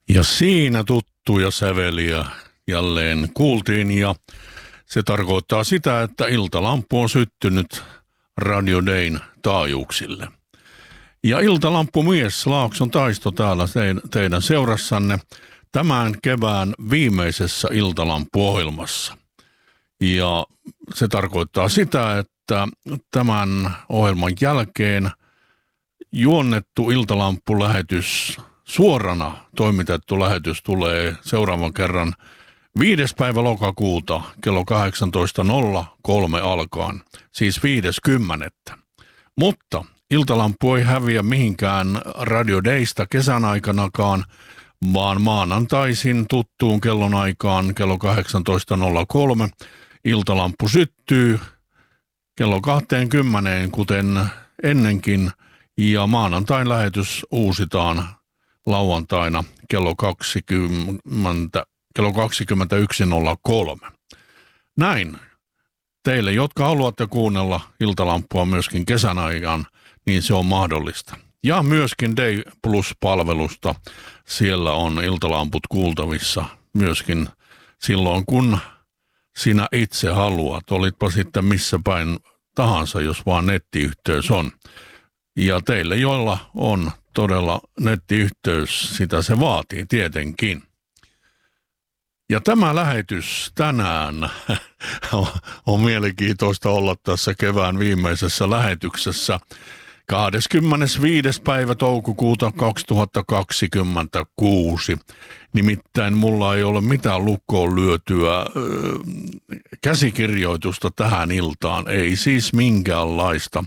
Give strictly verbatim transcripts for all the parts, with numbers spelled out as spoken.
Ja siinä tuttuja säveliä jälleen kuultiin ja se tarkoittaa sitä, että iltalampu on syttynyt Radio Dayn taajuuksille. Ja iltalampumies Laakson Taisto täällä teidän seurassanne tämän kevään viimeisessä iltalampuohjelmassa. Ja se tarkoittaa sitä, että tämän ohjelman jälkeen juonnettu iltalampulähetys, suorana toimitettu lähetys tulee seuraavan kerran viides päivä lokakuuta kello kahdeksantoista nolla kolme alkaen, siis viides kymmenettä. Mutta iltalampu ei häviä mihinkään Radio Daysta kesän aikanakaan, vaan maanantaisin tuttuun kellonaikaan kello kahdeksantoista nolla kolme iltalampu syttyy kello kaksikymmentä, kuten ennenkin, ja maanantain lähetys uusitaan lauantaina kello kaksikymmentä, kello kaksikymmentäyksi nolla kolme. Näin. Teille, jotka haluatte kuunnella iltalampua myöskin kesän ajan, niin se on mahdollista. Ja myöskin Day Plus-palvelusta. Siellä on iltalamput kuultavissa myöskin silloin, kun sinä itse haluat. Olitpa sitten missä päin tahansa, jos vaan nettiyhteys on. Ja teille, joilla on todella nettiyhteys, sitä se vaatii tietenkin. Ja tämä lähetys tänään on mielenkiintoista olla tässä kevään viimeisessä lähetyksessä. kahdeskymmenesviides päivä toukokuuta kaksituhattakaksikymmentäkuusi. Nimittäin mulla ei ole mitään lukkoon lyötyä ö, käsikirjoitusta tähän iltaan, ei siis minkäänlaista.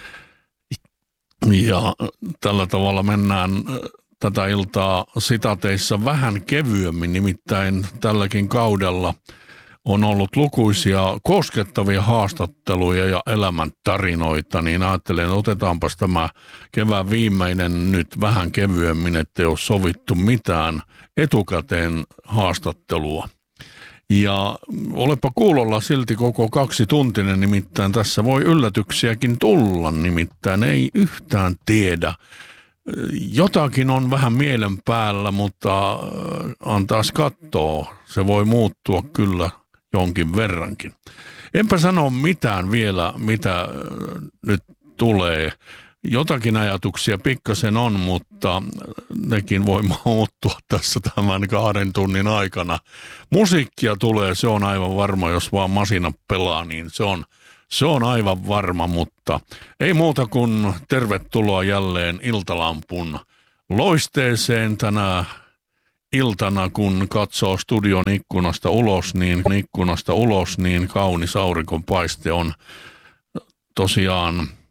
Ja tällä tavalla mennään tätä iltaa sitateissa vähän kevyemmin, nimittäin tälläkin kaudella on ollut lukuisia koskettavia haastatteluja ja elämäntarinoita, niin ajattelen, että otetaanpas tämä kevään viimeinen nyt vähän kevyemmin, ettei ole sovittu mitään etukäteen haastattelua. Ja olepa kuulolla silti koko kaksi tuntinen, nimittäin tässä voi yllätyksiäkin tulla, nimittäin ei yhtään tiedä. Jotakin on vähän mielen päällä, mutta antaas katsoa, se voi muuttua kyllä jonkin verrankin. Enpä sano mitään vielä, mitä nyt tulee. Jotakin ajatuksia pikkasen on, mutta nekin voi muuttua tässä tämän kahden tunnin aikana. Musiikkia tulee, se on aivan varma, jos vaan masina pelaa, niin se on, se on aivan varma, mutta ei muuta kuin tervetuloa jälleen iltalampun loisteeseen tänä iltana, kun katsoo studion ikkunasta ulos, niin ikkunasta ulos, niin kaunis auringonpaiste on tosiaan